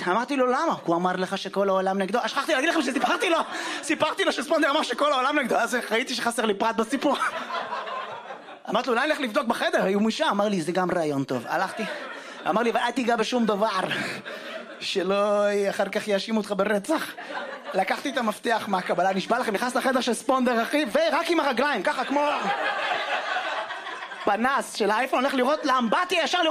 אמרתי לו, למה? הוא אמר לך שכל העולם נגדו. שכחתי להגיד לכם סיפרתי לו שספונדר אמר שכל העולם נגדו, אז ראיתי שחסר לי פרט בסיפור. אמרתי לו, אולי נלך לבדוק בחדר, היו מושה. אמר לי, זה גם רעיון טוב. הלכתי, אמר לי, ואל תיגע בשום דבר, שלא אחר כך יאשימו אותך ברצח. לקחתי את המפתח מהקבלה, נשבע לכם, נכנס לחדר של ספונדר, אחי, ורק עם הרגליים, ככה כמו פנס של האייפון, הולך לראות לאמבטיה ישר